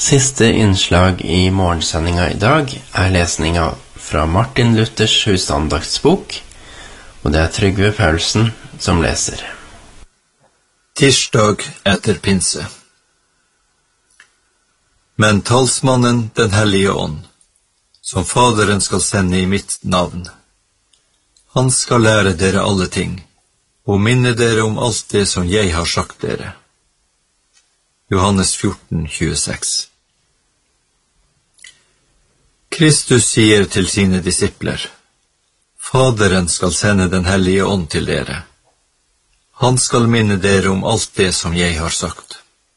Siste innslag i morgensendinga i dag lesninga fra Martin Luthers husandaktsbok, og det Trygve Paulsen som leser. Tirsdag etter pinse. Men talsmannen, den hellige ånd, som Faderen skal sende i mitt navn, han skal lære dere alle ting, og minne dere om alt det som jeg har sagt dere. Johannes 14:26. Kristus sier til sine disipler: Faderen skal sende den hellige ånd til dere. Han skal minne dere om alt det som jeg har sagt.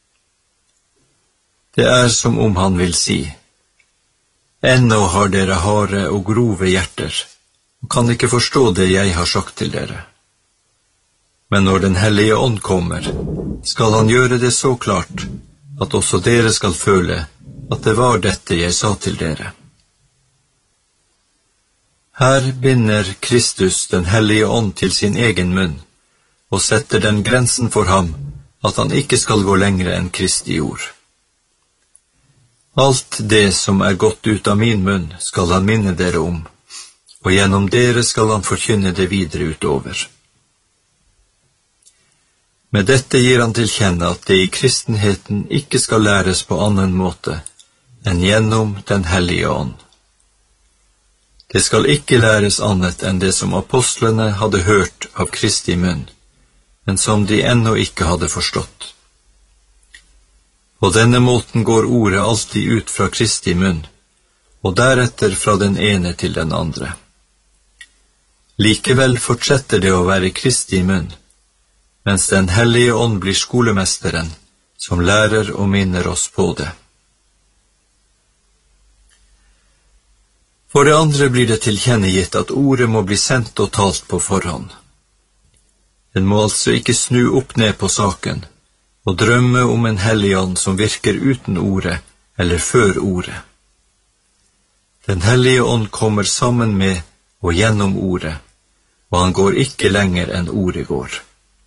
Det som om han vil si: Ennå har dere harde og grove hjerter, og kan ikke forstå det jeg har sagt til dere. Men når den hellige ånd kommer, skal han gjøre det så klart, at også dere skal føle at det var dette jeg sa til dere. Her binder Kristus den hellige ånd til sin egen munn, og setter den grensen for ham, at han ikke skal gå lengre enn Kristi ord. Alt det som gått ut av min munn, skal han minne dere om, og gjennom dere skal han forkynne det videre utover. Med dette gir han til kjenne at det i kristenheten ikke skal læres på annen måte enn gjennom den hellige ånd. Det skal ikke læres annet enn det som apostlene hadde hørt av Kristi munn, men som de ennå ikke hadde forstått. På denne måten går ordet alltid ut fra Kristi munn, og deretter fra den ene til den andre. Likevel fortsetter det å være Kristi munn, mens den hellige ånd blir skolemesteren, som lærer og minner oss på det. For det andre blir det tilkjennegitt at ordet må bli sendt og talt på forhånd. En må altså ikke snu opp ned på saken, og drømme om en hellig ånd som virker uten ordet, eller før ordet. Den hellige ånd kommer sammen med og gjennom ordet, og han går ikke lenger enn ordet går.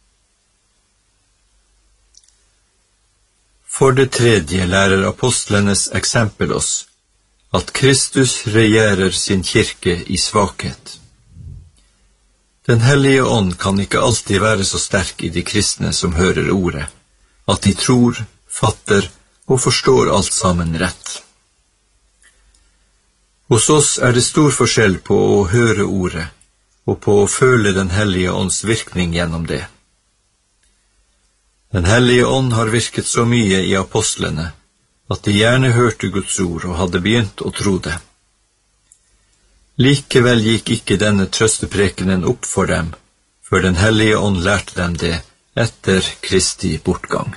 For det tredje lærer apostlenes eksempel oss at Kristus regjerer sin kirke i svakhet. Den hellige ånd kan ikke alltid være så sterk i de kristne som hører ordet, at de tror, fatter og forstår alt sammen rett. Hos oss det stor forskjell på å høre ordet og på å føle den hellige ånds virkning gjennom det. Den hellige ånd har virket så mye i apostlene, at de gjerne hørte Guds ord og hadde begynt å tro det. Likevel gikk ikke denne trøsteprekenen opp for dem, før den hellige ånd lærte dem det etter Kristi bortgang.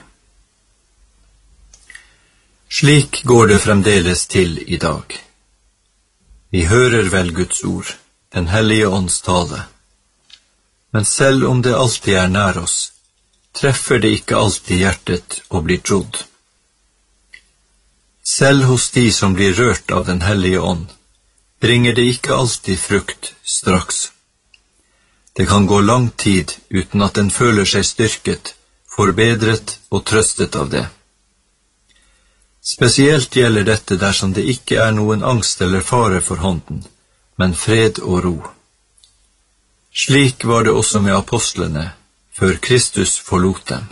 Slik går det fremdeles til i dag. Vi hører vel Guds ord, den hellige ånds tale, men selv om det alltid nær oss, treffer det ikke alltid hjertet og blir trodd. Selv hos de som blir rørt av den hellige ånd, bringer det ikke alltid frukt straks. Det kan gå lang tid uten at den føler seg styrket, forbedret og trøstet av det. Spesielt gjelder dette dersom det ikke noen angst eller fare for hånden, men fred og ro. Slik var det også med apostlene, før Kristus forlot dem.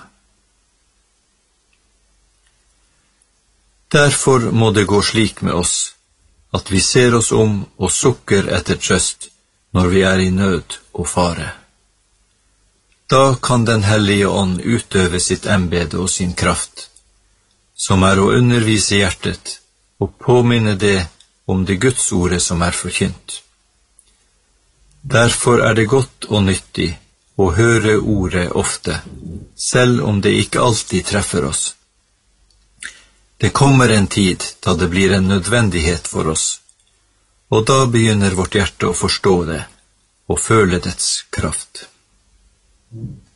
Derfor må det gå slik med oss, at vi ser oss om og sukker etter trøst når vi i nød og fare. Da kan den hellige ånd utøve sitt embete og sin kraft, som å undervise hjertet og påminne det om det Guds ordet som forkynt. Derfor det godt og nyttig å høre ordet ofte, selv om det ikke alltid treffer oss. Det kommer en tid da det blir en nødvendighet for oss, og da begynner vårt hjerte å forstå det og føle dets kraft.